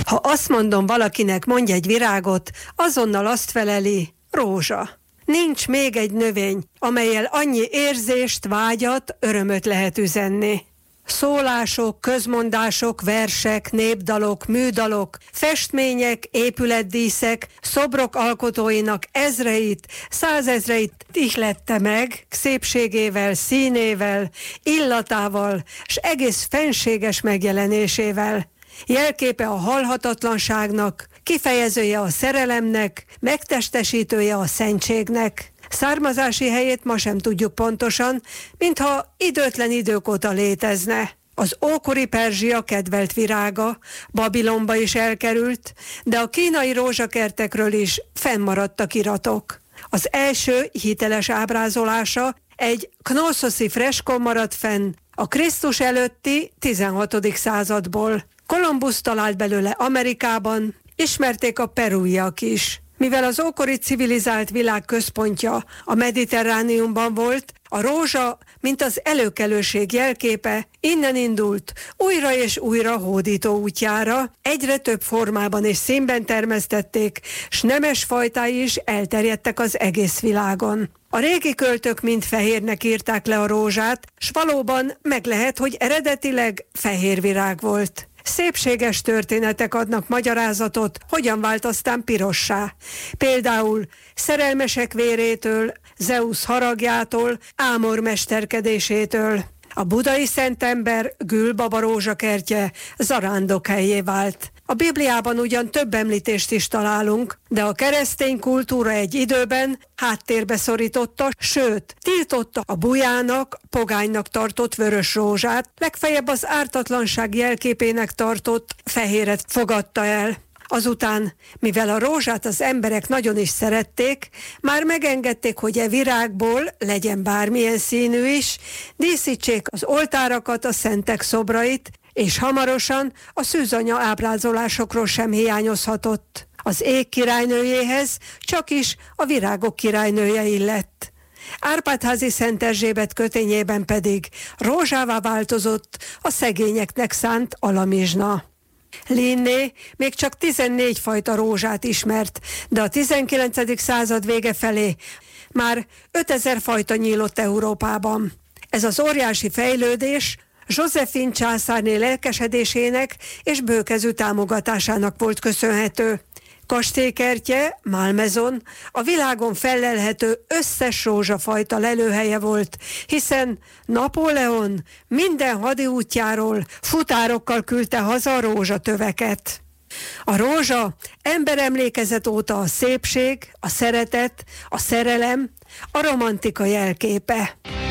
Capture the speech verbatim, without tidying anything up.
Ha azt mondom valakinek, mondj egy virágot, azonnal azt feleli, rózsa. Nincs még egy növény, amellyel annyi érzést, vágyat, örömöt lehet üzenni. Szólások, közmondások, versek, népdalok, műdalok, festmények, épületdíszek, szobrok alkotóinak ezreit, százezreit ihlette meg szépségével, színével, illatával, s egész fenséges megjelenésével. Jelképe a halhatatlanságnak, kifejezője a szerelemnek, megtestesítője a szentségnek. Származási helyét ma sem tudjuk pontosan, mintha időtlen idők óta létezne. Az ókori Perzsia kedvelt virága, Babilonba is elkerült, de a kínai rózsakertekről is fennmaradtak iratok. Az első hiteles ábrázolása egy knoszoszi freskon maradt fenn a Krisztus előtti tizenhatodik századból. Kolumbusz talált belőle Amerikában, ismerték a perúiak is. Mivel az ókori civilizált világ központja a Mediterrániumban volt, a rózsa, mint az előkelőség jelképe, innen indult újra és újra hódító útjára, egyre több formában és színben termesztették, s nemes fajtái is elterjedtek az egész világon. A régi költők mind fehérnek írták le a rózsát, s valóban meg lehet, hogy eredetileg fehér virág volt. Szépséges történetek adnak magyarázatot, hogyan vált aztán pirossá. Például szerelmesek vérétől, Zeusz haragjától, Ámor mesterkedésétől. A budai szentember Gülbaba rózsakertje zarándokhelyé vált. A Bibliában ugyan több említést is találunk, de a keresztény kultúra egy időben háttérbe szorította, sőt, tiltotta a bujának, pogánynak tartott vörös rózsát, legfeljebb az ártatlanság jelképének tartott fehéret fogadta el. Azután, mivel a rózsát az emberek nagyon is szerették, már megengedték, hogy e virágból, legyen bármilyen színű is, díszítsék az oltárakat, a szentek szobrait, és hamarosan a szűzanya ábrázolásokról sem hiányozhatott. Az ég királynőjéhez csak is a virágok királynője illett. Árpád-házi Szent Erzsébet kötényében pedig rózsává változott a szegényeknek szánt alamizsna. Linné még csak tizennégy fajta rózsát ismert, de a tizenkilencedik század vége felé már ötezer fajta nyílott Európában. Ez az óriási fejlődés Joséphine császárné lelkesedésének és bőkezű támogatásának volt köszönhető. Kastélykertje, Malmaison, a világon fellelhető összes rózsafajta lelőhelye volt, hiszen Napóleon minden hadiútjáról futárokkal küldte haza a rózsatöveket. A rózsa emberemlékezet óta a szépség, a szeretet, a szerelem, a romantika jelképe.